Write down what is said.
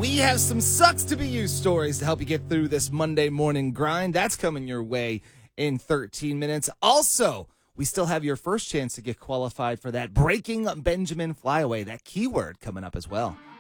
We have some sucks to be you stories to help you get through this Monday morning grind. That's coming your way in 13 minutes. Also, we still have your first chance to get qualified for that Breaking Benjamin Flyaway, that keyword coming up as well.